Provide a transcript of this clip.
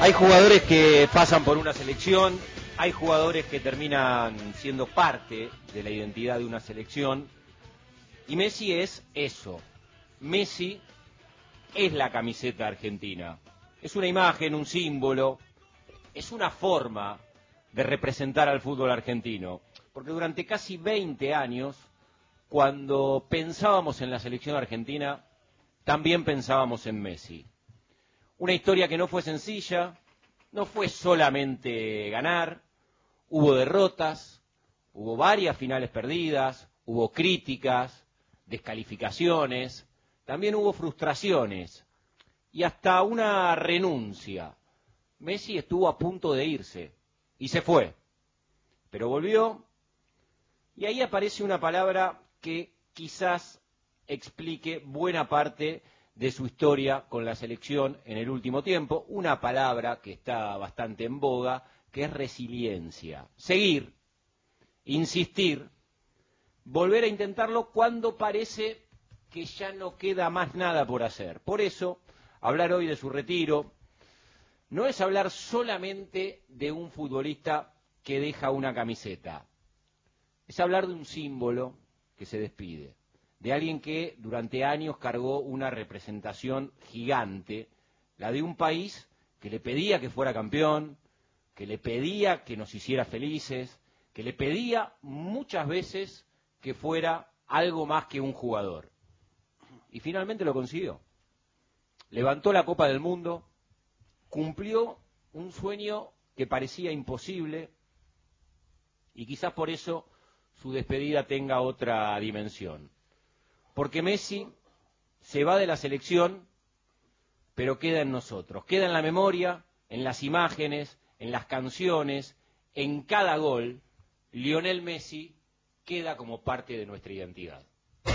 Hay jugadores que pasan por una selección, hay jugadores que terminan siendo parte de la identidad de una selección, y Messi es eso. Messi es la camiseta argentina. Es una imagen, un símbolo, es una forma de representar al fútbol argentino. Porque durante casi 20 años, cuando pensábamos en la selección argentina, también pensábamos en Messi. Una historia que no fue sencilla, no fue solamente ganar, hubo derrotas, hubo varias finales perdidas, hubo críticas, descalificaciones, también hubo frustraciones y hasta una renuncia. Messi estuvo a punto de irse y se fue, pero volvió y ahí aparece una palabra que quizás explique buena parte de su historia con la selección en el último tiempo, una palabra que está bastante en boga, que es resiliencia. Seguir, insistir, volver a intentarlo cuando parece que ya no queda más nada por hacer. Por eso, hablar hoy de su retiro no es hablar solamente de un futbolista que deja una camiseta, es hablar de un símbolo que se despide, de alguien que durante años cargó una representación gigante, la de un país que le pedía que fuera campeón, que le pedía que nos hiciera felices, que le pedía muchas veces que fuera algo más que un jugador. Y finalmente lo consiguió. Levantó la Copa del Mundo, cumplió un sueño que parecía imposible y quizás por eso su despedida tenga otra dimensión. Porque Messi se va de la selección, pero queda en nosotros, queda en la memoria, en las imágenes, en las canciones, en cada gol. Lionel Messi queda como parte de nuestra identidad.